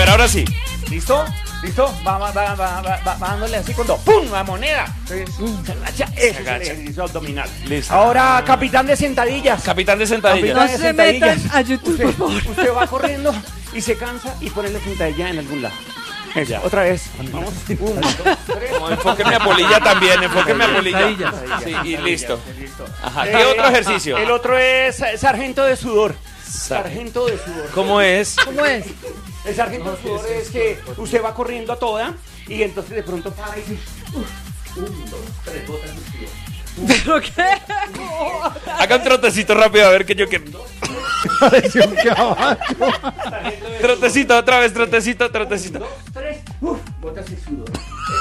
ahora sí. ¿Listo? ¿Listo? Va dándole así cuando ¡pum! La moneda. Entonces, se agacha. Ese es el ejercicio abdominal. Listo. Ahora, capitán de sentadillas. Capitán de sentadillas. No se metan a YouTube, por favor. Usted va corriendo y se cansa y pone la sentadilla en algún lado. Eso, Ya. otra vez. Vamos. 1, 2, 3. No, enfóqueme a polilla también, enfóqueme a polilla. Sí, y listo. Ajá. ¿Qué otro ejercicio? El otro es sargento de sudor. Sargento de sudor. ¿Cómo es? ¿Cómo es? El sargento de sudor es que usted va corriendo a toda y entonces de pronto para y dice 1, 2, 3 botas de sudor. ¿Pero qué? Haga un trotecito rápido a ver que yo quiero. Pareció un caballo. Trotecito, otra vez, trotecito. 1, 2, 3. Botas de sudor.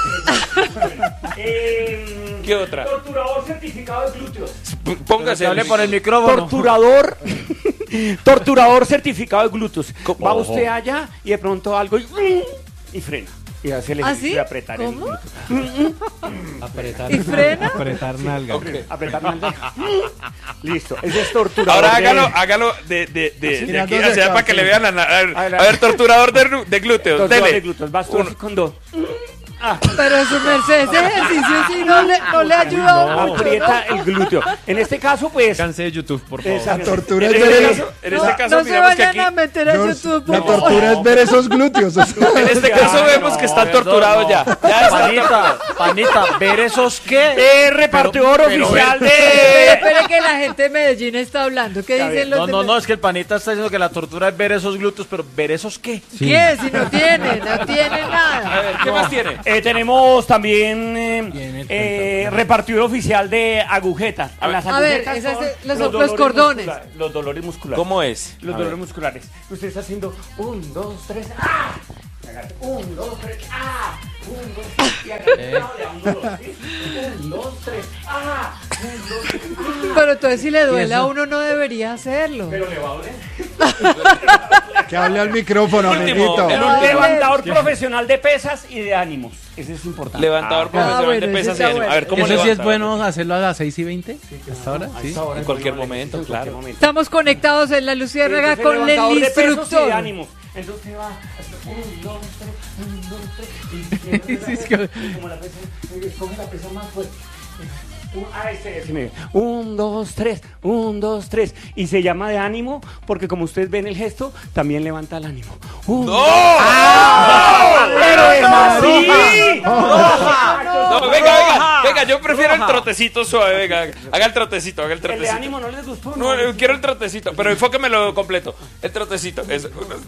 ¿Qué otra? Torturador certificado de glúteos. Póngase. Hable por el micrófono. Torturador certificado de glúteos. ¿Cómo? Va usted allá y de pronto algo y frena. Y hace el ¿Ah, ejercicio sí? de apretar ¿Cómo? el glúteo. Apretar. ¿Y frena? Apretar nalga. Apretar nalga. Listo. Ese es torturador. Ahora hágalo de aquí hacia allá para que le vean a ver, torturador de glúteos. Torturador Dele. de glúteos. Vas tú así con dos. Pero su merced, ese ejercicio sí no le ayuda mucho, Aprieta el glúteo. En este caso, pues. Canse de YouTube, por favor. La tortura En es este ver, caso, No se miramos que vayan aquí. a meter a YouTube, por la favor. tortura es ver esos glúteos. En este caso vemos que están torturados ya. Ya está. Panita, ver esos qué. Repartidor oficial Espere que la gente de Medellín está hablando. ¿Qué dicen los No, de es que el panita está diciendo que la tortura es ver esos glúteos, pero ¿ver esos qué? ¿Qué? Si no tiene A nada. ver, ¿qué más tiene? tenemos también repartidor oficial de agujetas. Las A ver, agujetas esas son los dolores cordones. los dolores musculares. ¿Cómo es? Los dolores musculares. Usted está haciendo 1, 2, 3, ¡ah! 1, 2, 3, ¡ah! 1, 2, 3, y agarra un lado, le da un dolor, ¿sí? 1, 2, 3, ¡ah! 1, 2, 3, ¡ah! Pero entonces si le duele a uno no debería hacerlo. Pero le va a doler. Que hable al micrófono, Último, amiguito. el último. Levantador profesional de pesas y de ánimos. Ese es importante. Levantador profesional bueno, de ese pesas y está ánimo. A ver, ¿cómo ¿Eso sí levanta? es bueno hacerlo a las 6:20? ¿Hasta ahora? Sí. En cualquier momento, claro. Estamos conectados en la Luciérnaga Entonces, con el levantador de pesos y de instructor. ánimos. Entonces usted va 1, 2, 3, 1, 2, 3 y como la pesa, coge la pesa más fuerte. 1, 2, 3, 1, 2, 3 y se llama de ánimo porque como ustedes ven el gesto también levanta el ánimo. ¡No! ¡Pero es así! No, venga, yo prefiero el trotecito suave, venga, haga el trotecito. El de ánimo no les gustó. No, quiero el trotecito, pero enfóquemelo completo. El trotecito, eso.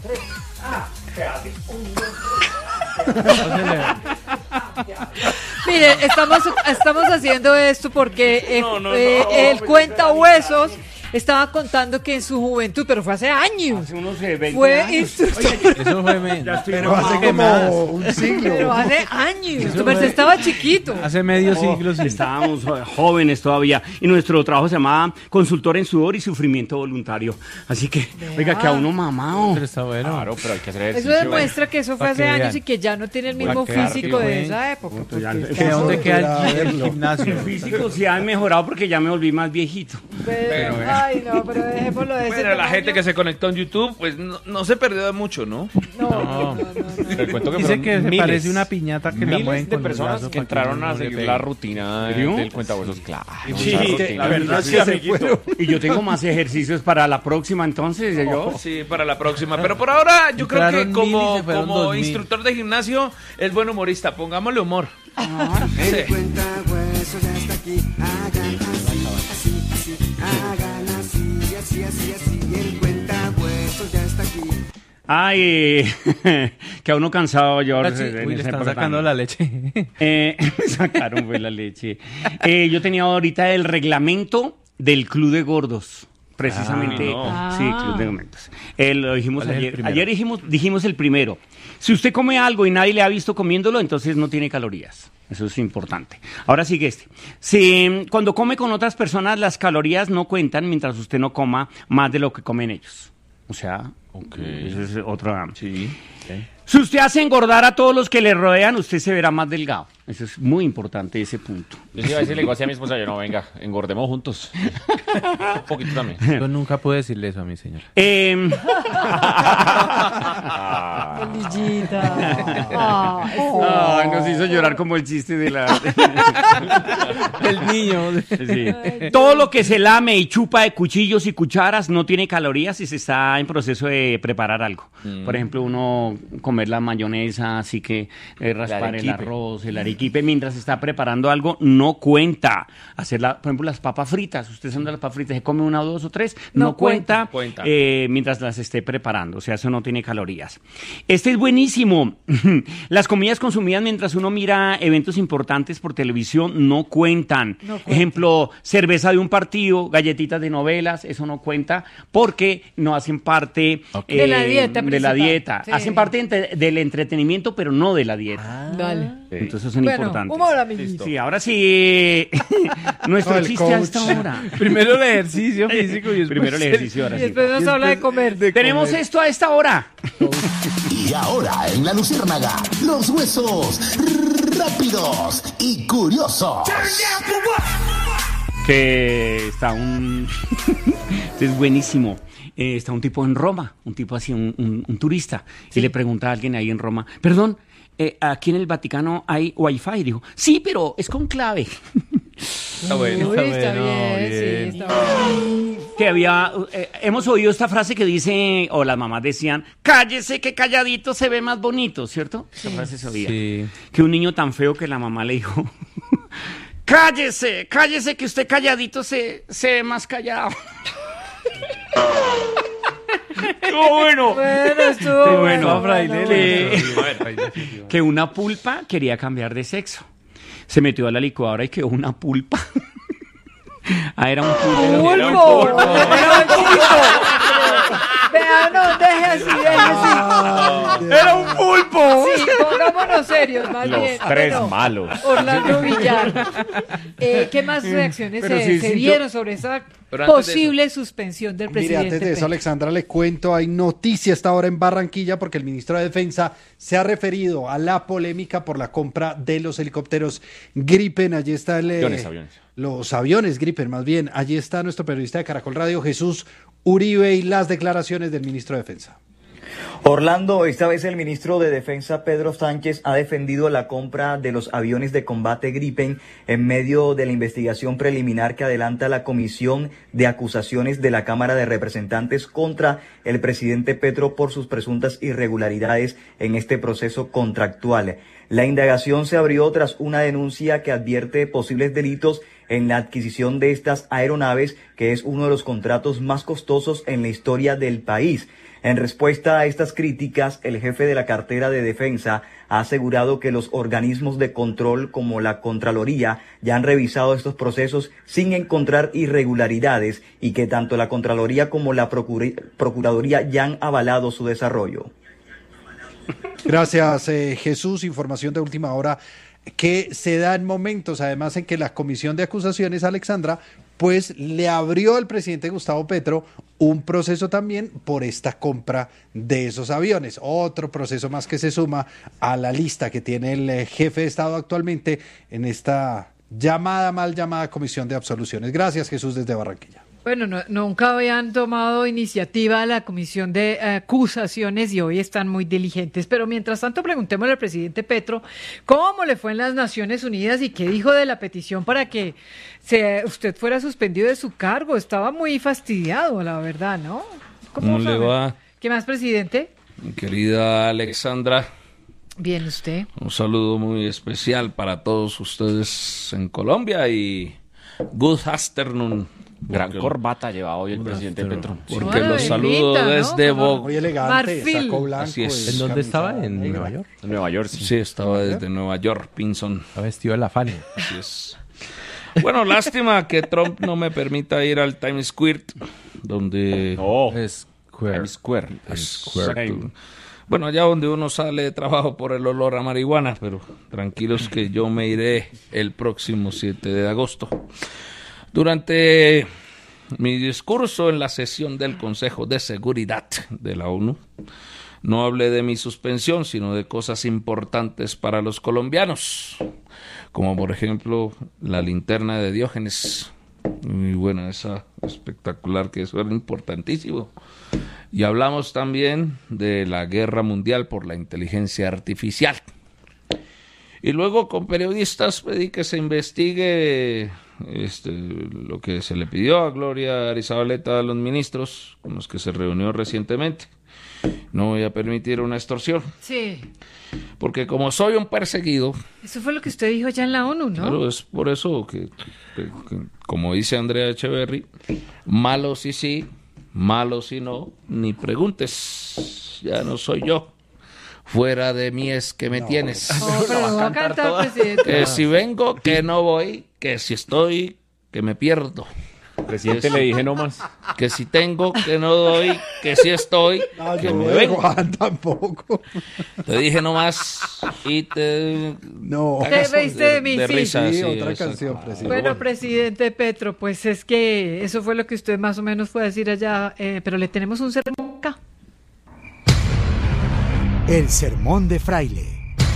Mire, estamos haciendo esto porque No, el cuenta huesos estaba contando que en su juventud, pero fue hace años, Hace unos 20 fue años. instructor. Eso fue menos. Pero hace como un Pero siglo. hace años, tu merced estaba chiquito. Hace medio siglo, sí. Estábamos jóvenes todavía y nuestro trabajo se llamaba consultor en sudor y sufrimiento voluntario. Así que, oiga, que a uno mamado. Pero está bueno. Claro, pero hay que hacer Eso ejercicio. demuestra que eso fue Pa' hace que años vean. y que ya no tiene el Pa' mismo que vean físico que de ven. esa época. porque ya- es que ¿Que dónde queda el verlo. gimnasio? Físico sí ha mejorado porque ya me volví más viejito. Ay, no, pero dejémoslo de ese Pero la tamaño. gente que se conectó en YouTube, pues no se perdió de mucho, ¿no? No. Te cuento que Dice fueron que se miles, parece una piñata que la mueven miles de con el personas brazo que para entraron no a le seguir pegue. la rutina ¿Serio? del cuentahuesos. Claro. Sí, esa rutina. la verdad es que se fueron. Y yo tengo más ejercicios para la próxima entonces. Yo. Sí, para la próxima. Pero por ahora, yo creo que Entraron 1000 y como, se fueron como 2000. instructor de gimnasio, es buen humorista. Pongámosle humor. El cuenta hueso ya está aquí, hagan así, hagan así, el cuenta hueso ya está aquí. Ay, que a uno cansado yo. Ahora sí, uy, le están sacando la leche. Me sacaron pues la leche. Yo tenía ahorita el reglamento del Club de Gordos. Precisamente, sí, Club de Gordos. Lo dijimos ¿Cuál es el ayer. primero? Ayer dijimos el primero. Si usted come algo y nadie le ha visto comiéndolo, entonces no tiene calorías. Eso es importante. Ahora sigue este. Cuando come con otras personas, las calorías no cuentan mientras usted no coma más de lo que comen ellos. O sea, eso es otra. Sí. Si usted hace engordar a todos los que le rodean, usted se verá más delgado. Eso es muy importante, ese punto. Yo sí iba a decirle igual a mi esposa, yo no, venga, engordemos juntos. Un poquito también. Yo nunca pude decirle eso a mi señora. Pollita. Ay, nos hizo llorar como el chiste de la... El niño. Sí. Todo lo que se lame y chupa de cuchillos y cucharas no tiene calorías si se está en proceso de preparar algo. Por ejemplo, uno comer la mayonesa, así que raspar el arroz, el arequipe, mientras está preparando algo, no cuenta. Hacer, por ejemplo, las papas fritas. Usted son de las papas fritas, se come una, dos o tres, no cuenta. Mientras las esté preparando. O sea, eso no tiene calorías. Este es buenísimo. Las comidas consumidas mientras uno mira eventos importantes por televisión no cuentan. Ejemplo, cerveza de un partido, galletitas de novelas, eso no cuenta porque no hacen parte de la dieta. De la dieta. Sí. Hacen parte del entretenimiento, pero no de la dieta. Vale. Entonces son importantes. Humor, amiguito. Sí, ahora sí. Nuestro el chiste coach. hasta ahora. Primero el ejercicio físico y después Primero el ejercicio, ahora Y sí. después nos habla de comer. Tenemos esto a esta hora. Y ahora en La Luciérnaga, los huesos rápidos y curiosos. Que está este es buenísimo. Está un tipo en Roma, un tipo así, un turista, y le pregunta a alguien ahí en Roma, perdón, aquí en el Vaticano hay Wi-Fi. Dijo, sí, pero es con clave. Está bueno. Uy, está bien, sí, está bueno. Que hemos oído esta frase que dice, o las mamás decían, cállese que calladito se ve más bonito, ¿cierto? Esa frase se oía. Sí. Que un niño tan feo que la mamá le dijo, cállese que usted calladito se ve más callado. Estuvo bueno. Bueno, estuvo Qué bueno. Que una pulpa quería cambiar de sexo. Se metió a la licuadora y quedó una pulpa. Era un pulpo. Era un pulpo. Vea, no, deje así. ¡Era un pulpo! Sí, pongámonos serios, más bien. Bueno, malos. Orlando Villar. ¿Qué más reacciones Pero se sí, sí, dieron sobre esa Pero antes de posible suspensión del Mire, presidente? antes de eso, Petro? Alexandra, le cuento, hay noticia esta hora en Barranquilla porque el ministro de Defensa se ha referido a la polémica por la compra de los helicópteros Gripen. Allí está Aviones. los aviones Gripen, más bien. Allí está nuestro periodista de Caracol Radio, Jesús Uribe, y las declaraciones del ministro de Defensa. Orlando, esta vez el ministro de Defensa Pedro Sánchez ha defendido la compra de los aviones de combate Gripen en medio de la investigación preliminar que adelanta la Comisión de Acusaciones de la Cámara de Representantes contra el presidente Petro por sus presuntas irregularidades en este proceso contractual. La indagación se abrió tras una denuncia que advierte posibles delitos en la adquisición de estas aeronaves, que es uno de los contratos más costosos en la historia del país. En respuesta a estas críticas, el jefe de la cartera de defensa ha asegurado que los organismos de control como la Contraloría ya han revisado estos procesos sin encontrar irregularidades y que tanto la Contraloría como la Procuraduría ya han avalado su desarrollo. Gracias, Jesús. Información de última hora que se da en momentos, además, en que la Comisión de Acusaciones, Alexandra, pues le abrió al presidente Gustavo Petro un proceso también por esta compra de esos aviones. Otro proceso más que se suma a la lista que tiene el jefe de Estado actualmente en esta mal llamada Comisión de Absoluciones. Gracias, Jesús, desde Barranquilla. Bueno, nunca habían tomado iniciativa la Comisión de Acusaciones y hoy están muy diligentes. Pero mientras tanto, preguntémosle al presidente Petro cómo le fue en las Naciones Unidas y qué dijo de la petición para que usted fuera suspendido de su cargo. Estaba muy fastidiado, la verdad, ¿no? ¿Cómo le va? ¿Qué más, presidente? Mi querida Alexandra, Bien, ¿usted? un saludo muy especial para todos ustedes en Colombia y good afternoon. Gran Porque- corbata lleva hoy el presidente Petro. Porque Hola, los bebita, saludo ¿no? desde Bogotá. Muy elegante, Marfil. saco blanco. Así es. y ¿En dónde camisa estaba? ¿En negra. Nueva York? En Nueva York, sí. Sí, estaba desde Nueva York, Pinson. Está vestido de la Fania. Así es. Bueno, lástima que Trump no me permita ir al Times Square, donde... Oh, Square. Times Square. Exacto. Bueno, allá donde uno sale de trabajo por el olor a marihuana, pero tranquilos que yo me iré el próximo 7 de agosto. Durante mi discurso en la sesión del Consejo de Seguridad de la ONU, no hablé de mi suspensión, sino de cosas importantes para los colombianos, como por ejemplo la linterna de Diógenes. Muy buena esa, espectacular, que eso era importantísimo. Y hablamos también de la guerra mundial por la inteligencia artificial. Y luego con periodistas pedí que se investigue lo que se le pidió a Gloria Arizabaleta a los ministros con los que se reunió recientemente. No voy a permitir una extorsión. Sí. Porque como soy un perseguido... Eso fue lo que usted dijo ya en la ONU, ¿no? Claro, es por eso que como dice Andrea Echeverry, malo si sí, malo si no, ni preguntes, ya no soy yo. Fuera de mí es que me tienes. Pero lo va a cantar, presidente. Que si vengo, que no voy, que si estoy, que me pierdo. Presidente, le dije nomás. Que si tengo, que no doy, que si estoy, que no me vengo. Juan, tampoco. Te dije nomás y te... No. Te veiste de mí, sí. risa, Sí, sí, otra exacto. canción, presidente. Bueno, presidente Petro, pues es que eso fue lo que usted más o menos fue a decir allá, pero le tenemos un sermón acá. El sermón de Fraile.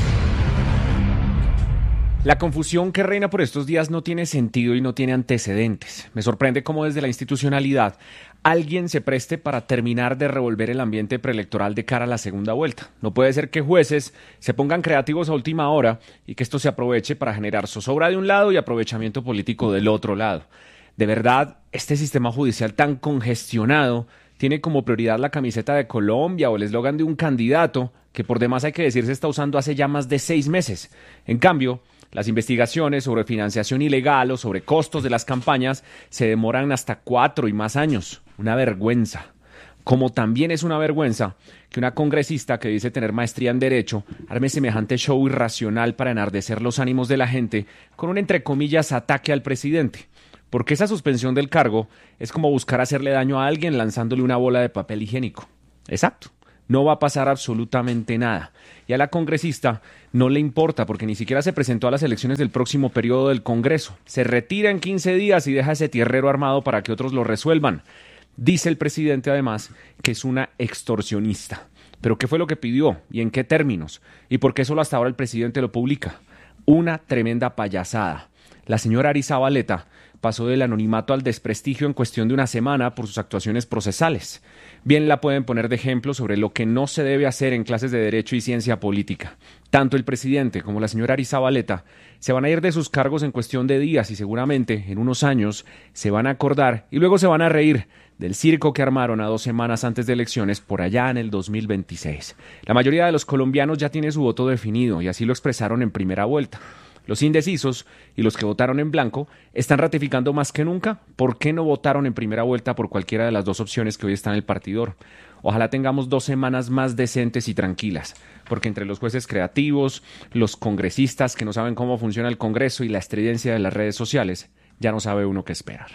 La confusión que reina por estos días no tiene sentido y no tiene antecedentes. Me sorprende cómo desde la institucionalidad alguien se preste para terminar de revolver el ambiente preelectoral de cara a la segunda vuelta. No puede ser que jueces se pongan creativos a última hora y que esto se aproveche para generar zozobra de un lado y aprovechamiento político del otro lado. De verdad, este sistema judicial tan congestionado tiene como prioridad la camiseta de Colombia o el eslogan de un candidato que por demás hay que decir se está usando hace ya más de 6 meses. En cambio, las investigaciones sobre financiación ilegal o sobre costos de las campañas se demoran hasta 4 y más años. Una vergüenza. Como también es una vergüenza que una congresista que dice tener maestría en Derecho arme semejante show irracional para enardecer los ánimos de la gente con un, entre comillas, ataque al presidente. Porque esa suspensión del cargo es como buscar hacerle daño a alguien lanzándole una bola de papel higiénico. Exacto. No va a pasar absolutamente nada. Y a la congresista no le importa porque ni siquiera se presentó a las elecciones del próximo periodo del Congreso. Se retira en 15 días y deja ese tierrero armado para que otros lo resuelvan. Dice el presidente además que es una extorsionista. ¿Pero qué fue lo que pidió? ¿Y en qué términos? ¿Y por qué solo hasta ahora el presidente lo publica? Una tremenda payasada. La señora Arizabaleta pasó del anonimato al desprestigio en cuestión de una semana por sus actuaciones procesales. Bien la pueden poner de ejemplo sobre lo que no se debe hacer en clases de Derecho y Ciencia Política. Tanto el presidente como la señora Arizabaleta se van a ir de sus cargos en cuestión de días y seguramente en unos años se van a acordar y luego se van a reír del circo que armaron a 2 semanas antes de elecciones por allá en el 2026. La mayoría de los colombianos ya tiene su voto definido y así lo expresaron en primera vuelta. Los indecisos y los que votaron en blanco están ratificando más que nunca por qué no votaron en primera vuelta por cualquiera de las 2 opciones que hoy están en el partidor. Ojalá tengamos 2 semanas más decentes y tranquilas, porque entre los jueces creativos, los congresistas que no saben cómo funciona el Congreso y la estridencia de las redes sociales, ya no sabe uno qué esperar.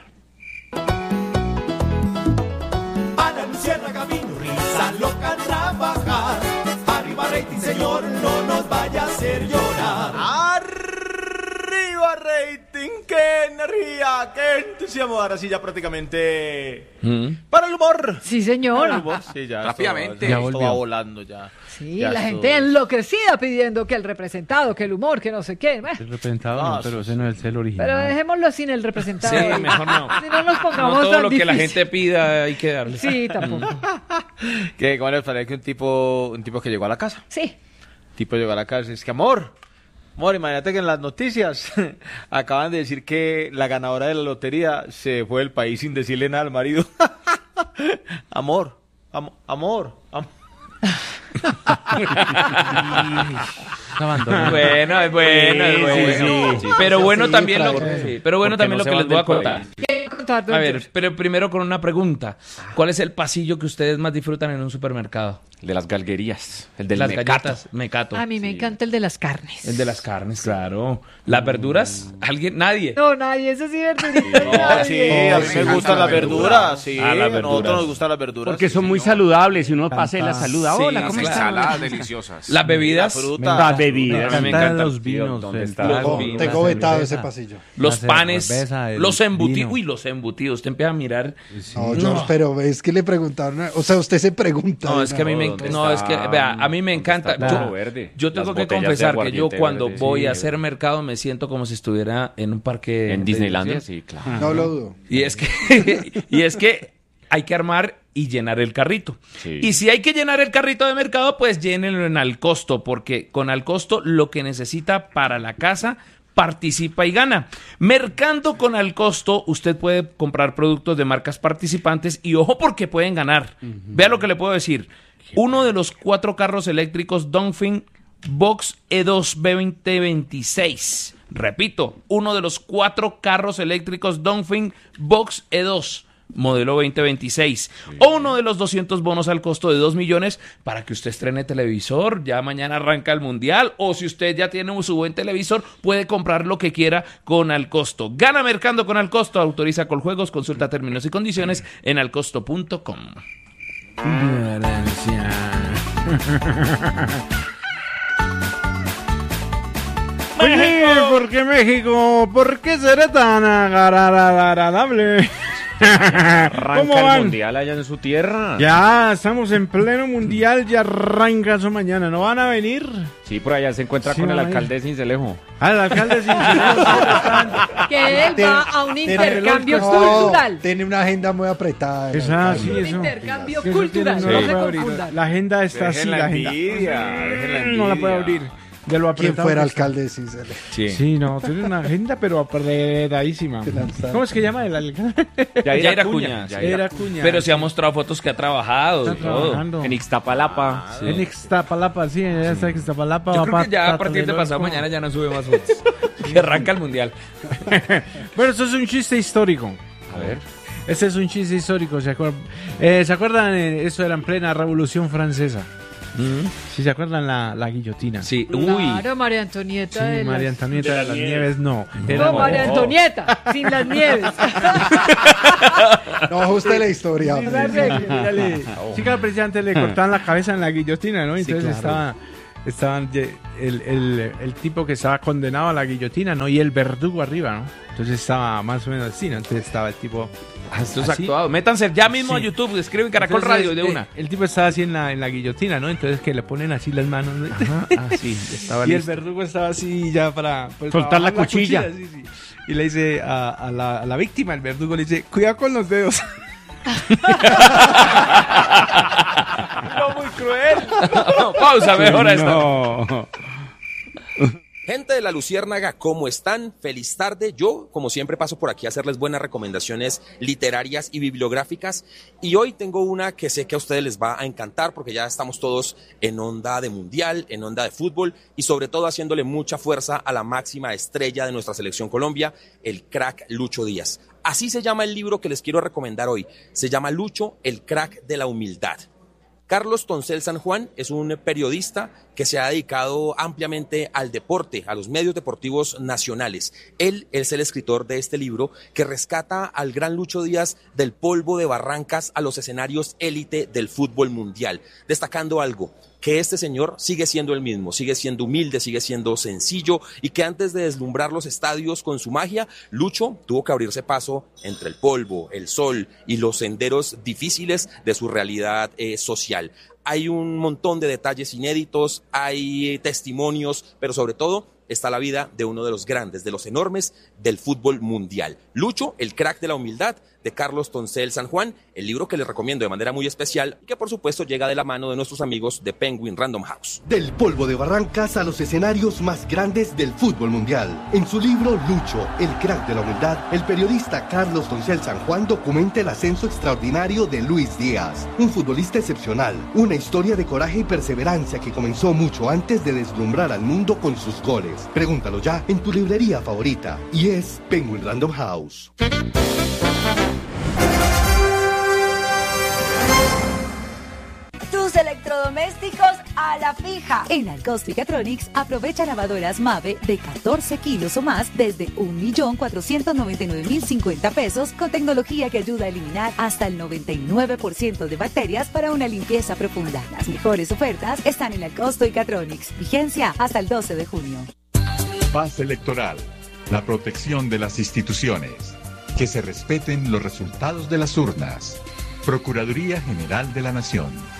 Ana Luciérnaga vino, risa loca trabajar. Arriba rating, señor, no nos vaya a hacer llorar. ¡Arriba rating! ¡Qué energía! ¡Qué entusiasmo! Ahora sí ya prácticamente... ¡Para el humor! Sí, señor. Para el humor, sí, ya. Rápidamente. Esto va volando ya. Sí, Ya la esto- gente enloquecida pidiendo que el representado, que el humor, que no sé qué. Bueno, El representado no, pero ese no es el original. pero dejémoslo sin el representado. Sí, mejor no. Si no nos pongamos No todo tan lo que la difícil. gente pida hay que darle. Sí, tampoco. ¿Qué? ¿Cómo les parece que un tipo que llegó a la casa? Sí. Tipo llegó a la casa y es que amor, imagínate que en las noticias acaban de decir que la ganadora de la lotería se fue del país sin decirle nada al marido. Amor. Bueno, es bueno, es bueno. sí. Pero bueno Sí, también lo, Fraile. sí, pero bueno Porque también no lo se que van les voy a del país. contar. ¿Qué contar, don A ver, George? pero primero con una pregunta. ¿Cuál es el pasillo que ustedes más disfrutan en un supermercado? El de las galguerías. El del Las mecato. galletas, mecato. A mí me encanta el de las carnes. El de las carnes, claro. Las verduras, ¿alguien? Nadie. No, nadie, eso sí es verdurita. No, nadie. sí, a mí me gustan las verduras, sí. Ah, las A nosotros verduras. nos gustan las verduras. Porque sí, son muy no. saludables y uno pasa y la saluda. Sí, Hola, ¿cómo claro. están? Ensaladas deliciosas. Las bebidas, La fruta. Las bebidas. A mí me Cantan encanta. los vinos. ¿Dónde el está? trago, Tengo la Tengo vetado cerveza. ese pasillo. Los La panes, cerveza, el los embutidos. vino. Uy, los embutidos. Usted empieza a mirar. No, George, pero es que le preguntaron, o sea, usted se pregunta. No, es que a mí me ¿dónde no, es que, vea, a mí me encanta. está todo Yo, lo verde? yo tengo Las que botellas de confesar que yo aguardiente cuando verde, voy sí. a hacer mercado me siento como si estuviera en un parque En de Disneylandia, diversión. sí, claro. No lo dudo. Y es que hay que armar y llenar el carrito. Sí. Y si hay que llenar el carrito de mercado, pues llénenlo en Alcosto, porque con Alcosto lo que necesita para la casa participa y gana. Mercando con Alcosto, usted puede comprar productos de marcas participantes y ojo porque pueden ganar. Vea lo que le puedo decir. Uno de los 4 carros eléctricos Dongfeng Box E2 2026. Repito, uno de los 4 carros eléctricos Dongfeng Box E2 modelo 2026, o uno de los 200 bonos al costo de 2 millones para que usted estrene televisor. Ya mañana arranca el mundial, o si usted ya tiene su buen televisor, puede comprar lo que quiera con Alcosto. Gana mercando con Alcosto, autoriza Coljuegos, consulta términos y condiciones en alcosto.com. Oye, ¿por qué México? ¿Por qué será tan agradable? Arranca el mundial allá en su tierra. Ya, estamos en pleno mundial, ya arranca eso mañana. ¿No van a venir? Sí, por allá se encuentra con el alcalde de Sincelejo. El alcalde de Sincelejo. Que él va a un intercambio cultural. Tiene una agenda muy apretada. Sí, un intercambio cultural. No se confundan. La agenda está así, la agenda. No la puede abrir. De lo ¿Quién fuera alcalde de Sincelejo? Sí, no, tiene una agenda, pero apretadísima. ¿Cómo es que llama el alcalde? Yair Acuña. Pero se ha mostrado fotos que ha trabajado. Está trabajando. En Ixtapalapa. En Ixtapalapa, sí, ya está en Ixtapalapa. Yo creo que ya a partir de pasado mañana ya no sube más fotos. Que arranca el mundial. Bueno, eso es un chiste histórico. A ver. Ese es un chiste histórico, ¿se acuerdan? ¿Se acuerdan? Eso era en plena Revolución Francesa. ¿Sí se acuerdan la guillotina? Sí. Claro, María Antonieta. Sí, María Antonieta de las Nieves, no. No, María Antonieta, sin las nieves. No ajuste la historia. Sí, que al presidente le cortaban la cabeza en la guillotina, ¿no? Entonces estaban el tipo que estaba condenado a la guillotina, ¿no? Y el verdugo arriba, ¿no? Entonces estaba más o menos así, ¿no? Entonces estaba el tipo... Esto es actuado. Métanse ya mismo a YouTube, escriben Caracol entonces, Radio de una. El tipo estaba así en la guillotina, ¿no? Entonces que le ponen así las manos, ¿no? Ajá, así, estaba y listo. el verdugo estaba así ya para soltar la cuchilla. Sí. Y le dice a la víctima, el verdugo le dice, cuidado con los dedos. No, muy cruel. No, pausa, mejor esta. Gente de La Luciérnaga, ¿cómo están? Feliz tarde. Yo, como siempre, paso por aquí a hacerles buenas recomendaciones literarias y bibliográficas. Y hoy tengo una que sé que a ustedes les va a encantar porque ya estamos todos en onda de mundial, en onda de fútbol y sobre todo haciéndole mucha fuerza a la máxima estrella de nuestra selección Colombia, el crack Lucho Díaz. Así se llama el libro que les quiero recomendar hoy. Se llama Lucho, el crack de la humildad. Carlos Toncel San Juan es un periodista que se ha dedicado ampliamente al deporte, a los medios deportivos nacionales. Él es el escritor de este libro que rescata al gran Lucho Díaz del polvo de Barrancas a los escenarios élite del fútbol mundial, destacando algo, que este señor sigue siendo el mismo, sigue siendo humilde, sigue siendo sencillo y que antes de deslumbrar los estadios con su magia, Lucho tuvo que abrirse paso entre el polvo, el sol y los senderos difíciles de su realidad social. Hay un montón de detalles inéditos, hay testimonios, pero sobre todo está la vida de uno de los grandes, de los enormes del fútbol mundial. Lucho, el crack de la humildad, de Carlos Toncel San Juan, el libro que les recomiendo de manera muy especial y que por supuesto llega de la mano de nuestros amigos de Penguin Random House. Del polvo de Barrancas a los escenarios más grandes del fútbol mundial. En su libro Lucho, el crack de la humildad, el periodista Carlos Toncel San Juan documenta el ascenso extraordinario de Luis Díaz, un futbolista excepcional, una historia de coraje y perseverancia que comenzó mucho antes de deslumbrar al mundo con sus goles. Pregúntalo ya en tu librería favorita y es Penguin Random House. Tus electrodomésticos a la fija. En Alcosto y Catronics aprovecha lavadoras Mave de 14 kilos o más desde 1.499.050 pesos con tecnología que ayuda a eliminar hasta el 99% de bacterias para una limpieza profunda. Las mejores ofertas están en Alcosto y Catronics. Vigencia hasta el 12 de junio. Paz electoral. La protección de las instituciones. Que se respeten los resultados de las urnas. Procuraduría General de la Nación.